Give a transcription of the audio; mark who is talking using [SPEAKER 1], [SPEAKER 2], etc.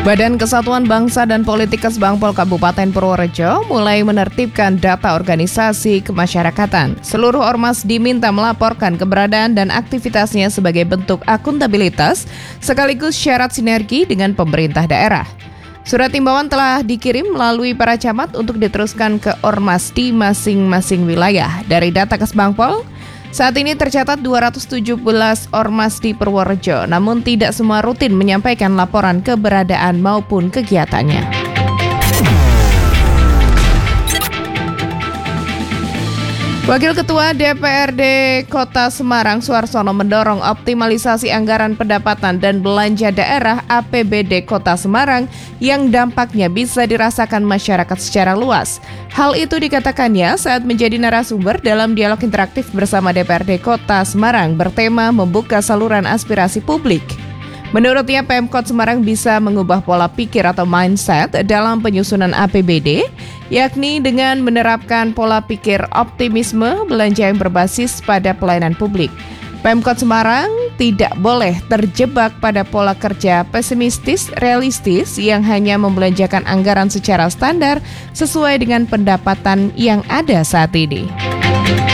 [SPEAKER 1] Badan Kesatuan Bangsa dan Politik Bangpol Kabupaten Purworejo mulai menertibkan data organisasi kemasyarakatan. Seluruh ormas diminta melaporkan keberadaan dan aktivitasnya sebagai bentuk akuntabilitas sekaligus syarat sinergi dengan pemerintah daerah. Surat imbauan telah dikirim melalui para camat untuk diteruskan ke ormas di masing-masing wilayah. Dari data Kesbangpol, saat ini tercatat 217 ormas di Purworejo, namun tidak semua rutin menyampaikan laporan keberadaan maupun kegiatannya. Wakil Ketua DPRD Kota Semarang Suarsono mendorong optimalisasi anggaran pendapatan dan belanja daerah APBD Kota Semarang yang dampaknya bisa dirasakan masyarakat secara luas. Hal itu dikatakannya saat menjadi narasumber dalam dialog interaktif bersama DPRD Kota Semarang bertema membuka saluran aspirasi publik. Menurutnya, Pemkot Semarang bisa mengubah pola pikir atau mindset dalam penyusunan APBD, yakni dengan menerapkan pola pikir optimisme belanja yang berbasis pada pelayanan publik. Pemkot Semarang tidak boleh terjebak pada pola kerja pesimistis, realistis yang hanya membelanjakan anggaran secara standar sesuai dengan pendapatan yang ada saat ini.